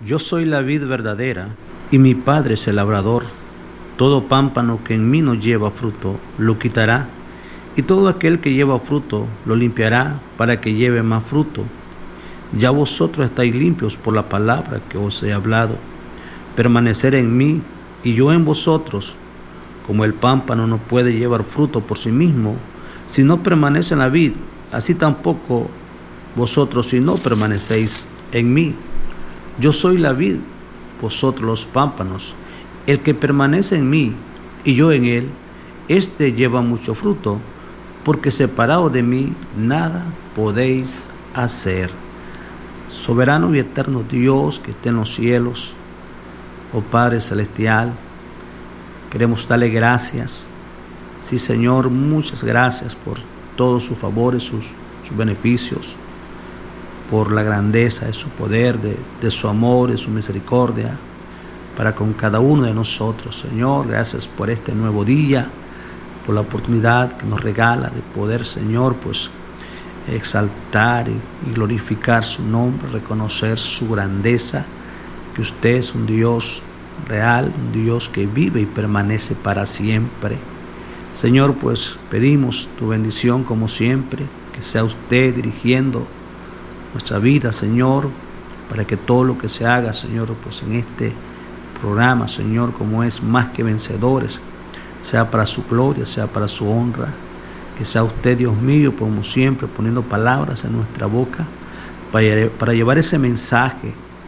Yo soy la vid verdadera, y mi Padre es el labrador. Todo pámpano que en mí no lleva fruto, lo quitará, y todo aquel que lleva fruto, lo limpiará, para que lleve más fruto. Ya vosotros estáis limpios por la palabra que os he hablado. Permanecer en mí, y yo en vosotros. Como el pámpano no puede llevar fruto por sí mismo, si no permanece en la vid, así tampoco vosotros si no permanecéis en mí. Yo soy la vid, vosotros los pámpanos. El que permanece en mí y yo en él, éste lleva mucho fruto, porque separado de mí nada podéis hacer. Soberano y eterno Dios que está en los cielos, oh Padre celestial, queremos darle gracias. Sí, Señor, muchas gracias por todos sus favores, sus beneficios, por la grandeza de su poder, de su amor, de su misericordia, para con cada uno de nosotros. Señor, gracias por este nuevo día, por la oportunidad que nos regala de poder, Señor, pues exaltar y glorificar su nombre, reconocer su grandeza, que usted es un Dios real, un Dios que vive y permanece para siempre. Señor, pues pedimos tu bendición como siempre, que sea usted dirigiendo nuestra vida, Señor, para que todo lo que se haga, Señor, pues en este programa, Señor, como es Más que Vencedores, sea para su gloria, sea para su honra, que sea usted, Dios mío, como siempre, poniendo palabras en nuestra boca para llevar ese mensaje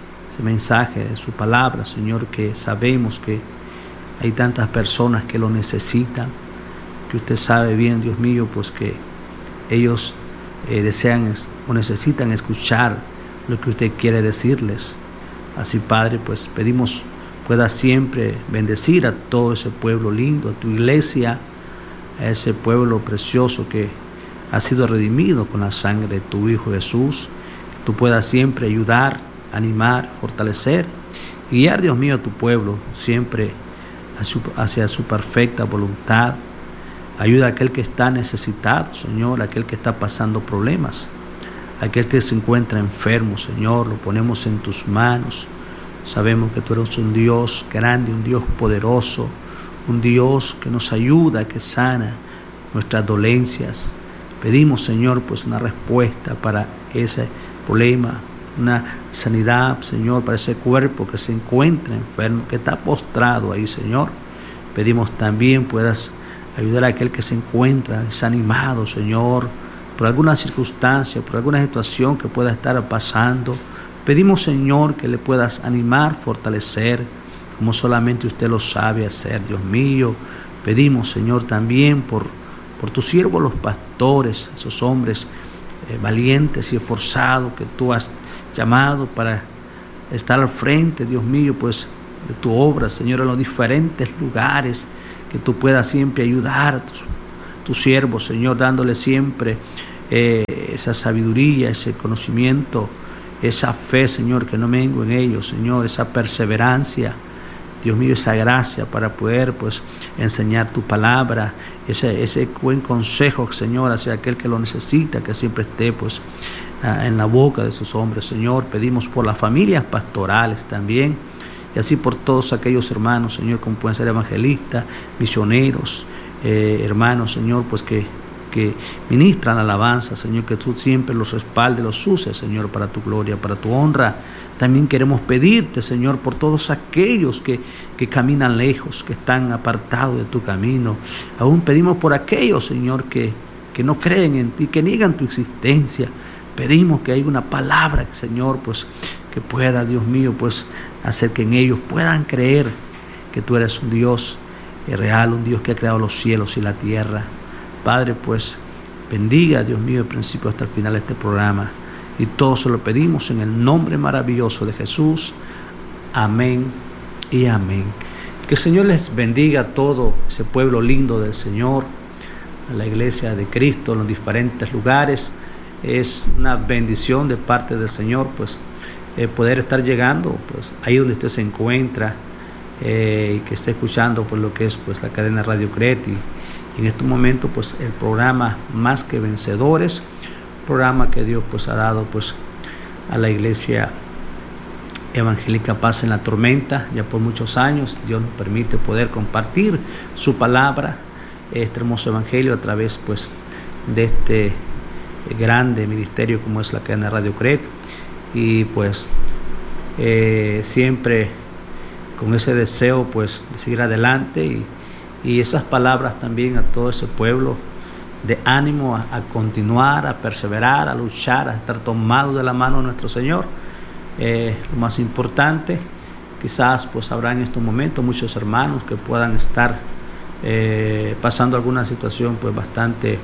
de su palabra, Señor, que sabemos que hay tantas personas que lo necesitan, que usted sabe bien, Dios mío, pues que ellos desean o necesitan escuchar lo que usted quiere decirles. Así, Padre, pues pedimos pueda siempre bendecir a todo ese pueblo lindo, a tu iglesia, a ese pueblo precioso que ha sido redimido con la sangre de tu Hijo Jesús. Que tú puedas siempre ayudar, animar, fortalecer y guiar, Dios mío, a tu pueblo siempre hacia su perfecta voluntad. Ayuda a aquel que está necesitado, Señor, aquel que está pasando problemas, aquel que se encuentra enfermo, Señor, lo ponemos en tus manos. Sabemos que tú eres un Dios grande, un Dios poderoso, un Dios que nos ayuda, que sana nuestras dolencias. Pedimos, Señor, pues una respuesta para ese problema, una sanidad, Señor, para ese cuerpo que se encuentra enfermo, que está postrado ahí, Señor. Pedimos también puedas ayudar a aquel que se encuentra desanimado, Señor, por alguna circunstancia, por alguna situación que pueda estar pasando. Pedimos, Señor, que le puedas animar, fortalecer, como solamente usted lo sabe hacer, Dios mío. Pedimos, Señor, también por tus siervos, los pastores, esos hombres valientes y esforzados que tú has llamado para estar al frente, Dios mío, pues de tu obra, Señor, en los diferentes lugares, que tú puedas siempre ayudar a tus siervos, Señor, dándole siempre esa sabiduría, ese conocimiento, esa fe, Señor, que no mengue en ellos, Señor, esa perseverancia, Dios mío, esa gracia para poder pues enseñar tu palabra, ese buen consejo, Señor, hacia aquel que lo necesita, que siempre esté pues en la boca de sus hombres, Señor. Pedimos por las familias pastorales también, y así por todos aquellos hermanos, Señor, como pueden ser evangelistas, misioneros, hermanos, Señor, pues que ministran alabanza, Señor, que tú siempre los respaldes, los uses, Señor, para tu gloria, para tu honra. También queremos pedirte, Señor, por todos aquellos que caminan lejos, que están apartados de tu camino. Aún pedimos por aquellos, Señor, que no creen en ti, que niegan tu existencia. Pedimos que haya una palabra, Señor, pues que pueda, Dios mío, pues hacer que en ellos puedan creer que tú eres un Dios real, un Dios que ha creado los cielos y la tierra. Padre, pues bendiga, Dios mío, del principio hasta el final de este programa. Y todo se lo pedimos en el nombre maravilloso de Jesús. Amén y amén. Que el Señor les bendiga a todo ese pueblo lindo del Señor, a la iglesia de Cristo en los diferentes lugares. Es una bendición de parte del Señor, pues poder estar llegando pues ahí donde usted se encuentra, y que esté escuchando pues lo que es pues la cadena Radio Creti. Y en este momento pues el programa Más que Vencedores, programa que Dios pues ha dado pues a la iglesia Evangélica Paz en la Tormenta. Ya por muchos años Dios nos permite poder compartir su palabra, este hermoso evangelio, a través pues de este grande ministerio como es la cadena Radio Cret, y pues siempre con ese deseo pues de seguir adelante, y esas palabras también a todo ese pueblo de ánimo a continuar, a perseverar, a luchar, a estar tomados de la mano de nuestro Señor. Lo más importante, quizás pues habrá en estos momentos muchos hermanos que puedan estar pasando alguna situación pues bastante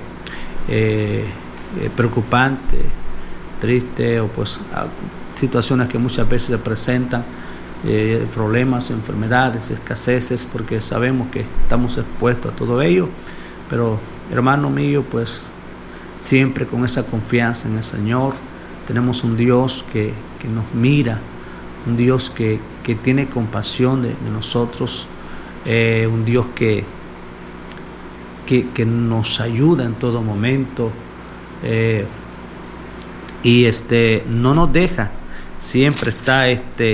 preocupante, triste, o pues situaciones que muchas veces se presentan, problemas, enfermedades, escaseces, porque sabemos que estamos expuestos a todo ello. Pero hermano mío, pues siempre con esa confianza en el Señor. Tenemos un Dios que nos mira, un Dios que tiene compasión de nosotros, un Dios que nos ayuda en todo momento, y no nos deja, siempre está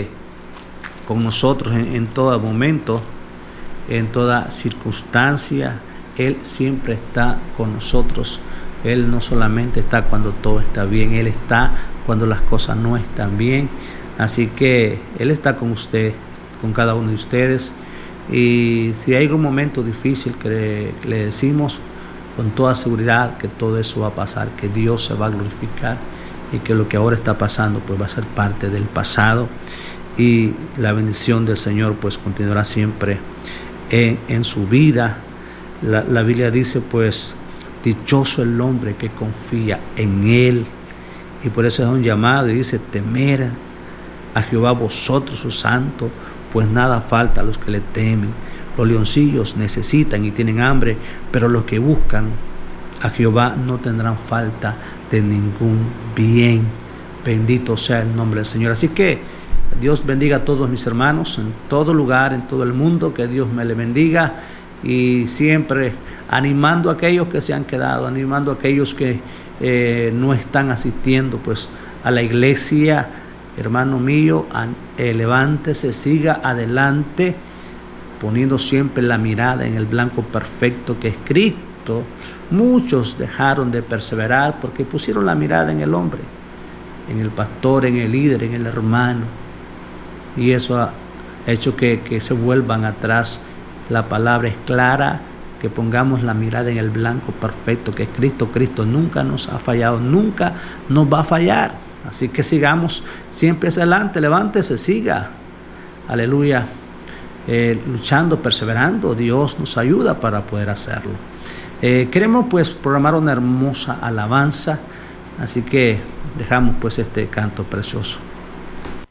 con nosotros en todo momento, en toda circunstancia. Él siempre está con nosotros. Él no solamente está cuando todo está bien, Él está cuando las cosas no están bien. Así que Él está con usted, con cada uno de ustedes. Y si hay algún momento difícil, que le decimos con toda seguridad que todo eso va a pasar, que Dios se va a glorificar, y que lo que ahora está pasando pues va a ser parte del pasado, y la bendición del Señor pues continuará siempre en su vida. La Biblia dice pues: dichoso el hombre que confía en Él. Y por eso es un llamado, y dice: temer a Jehová vosotros sus santos, pues nada falta a los que le temen. Los leoncillos necesitan y tienen hambre, pero los que buscan a Jehová no tendrán falta de ningún bien. Bendito sea el nombre del Señor. Así que Dios bendiga a todos mis hermanos en todo lugar, en todo el mundo. Que Dios me le bendiga, y siempre animando a aquellos que se han quedado, animando a aquellos que no están asistiendo pues a la iglesia. Hermano mío, levántese, siga adelante, poniendo siempre la mirada en el blanco perfecto que es Cristo. Muchos dejaron de perseverar porque pusieron la mirada en el hombre, en el pastor, en el líder, en el hermano, y eso ha hecho que se vuelvan atrás. La palabra es clara, que pongamos la mirada en el blanco perfecto que es Cristo. Cristo nunca nos ha fallado, nunca nos va a fallar. Así que sigamos siempre hacia adelante, levántese, siga, aleluya, luchando, perseverando. Dios nos ayuda para poder hacerlo. Queremos pues programar una hermosa alabanza, así que dejamos pues este canto precioso.